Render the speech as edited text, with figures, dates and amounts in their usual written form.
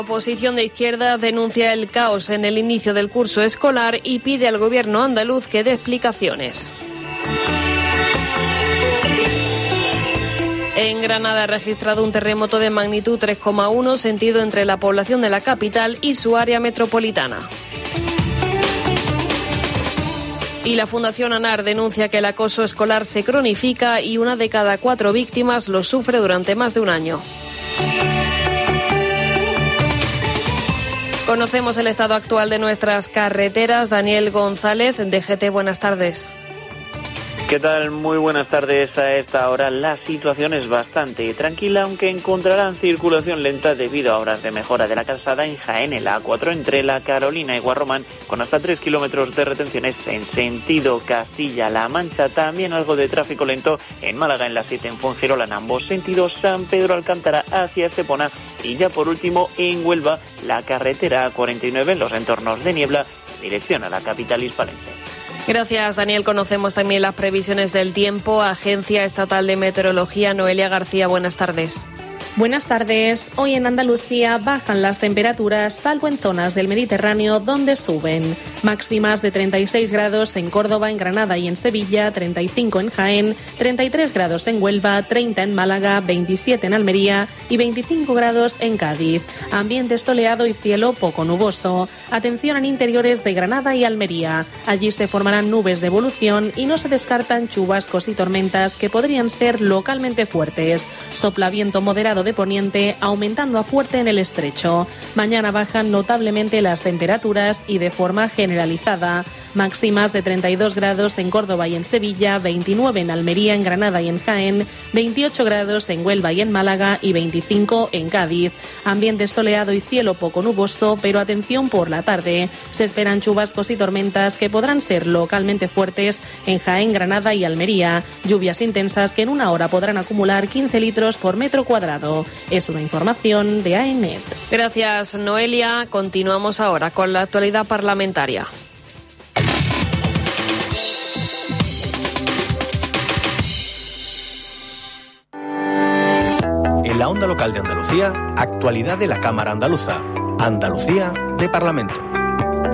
La oposición de izquierda denuncia el caos en el inicio del curso escolar y pide al gobierno andaluz que dé explicaciones. En Granada ha registrado un terremoto de magnitud 3,1 sentido entre la población de la capital y su área metropolitana. Y la Fundación ANAR denuncia que el acoso escolar se cronifica y 1 de cada 4 víctimas lo sufre durante más de un año. Conocemos el estado actual de nuestras carreteras. Daniel González, DGT, buenas tardes. ¿Qué tal? Muy buenas tardes. A esta hora la situación es bastante tranquila, aunque encontrarán circulación lenta debido a obras de mejora de la calzada en Jaén, en la A4 entre La Carolina y Guarromán, con hasta 3 kilómetros de retenciones en sentido Castilla-La Mancha. También algo de tráfico lento en Málaga, en la 7 en Fuengirola, en ambos sentidos, San Pedro Alcántara hacia Estepona. Y ya por último, en Huelva, la carretera A49 en los entornos de Niebla, en dirección a la capital hispalense. Gracias, Daniel. Conocemos también las previsiones del tiempo. Agencia Estatal de Meteorología, Noelia García, buenas tardes. Buenas tardes. Hoy en Andalucía bajan las temperaturas, salvo en zonas del Mediterráneo donde suben. Máximas de 36 grados en Córdoba, en Granada y en Sevilla, 35 en Jaén, 33 grados en Huelva, 30 en Málaga, 27 en Almería y 25 grados en Cádiz. Ambiente soleado y cielo poco nuboso. Atención en interiores de Granada y Almería. Allí se formarán nubes de evolución y no se descartan chubascos y tormentas que podrían ser localmente fuertes. Sopla viento moderado de poniente, aumentando a fuerte en el estrecho. Mañana bajan notablemente las temperaturas y de forma generalizada. Máximas de 32 grados en Córdoba y en Sevilla, 29 en Almería, en Granada y en Jaén, 28 grados en Huelva y en Málaga y 25 en Cádiz. Ambiente soleado y cielo poco nuboso, pero atención por la tarde. Se esperan chubascos y tormentas que podrán ser localmente fuertes en Jaén, Granada y Almería. Lluvias intensas que en una hora podrán acumular 15 litros por metro cuadrado. Es una información de AENet. Gracias, Noelia. Continuamos ahora con la actualidad parlamentaria. En la onda local de Andalucía, actualidad de la Cámara Andaluza. Andalucía de Parlamento.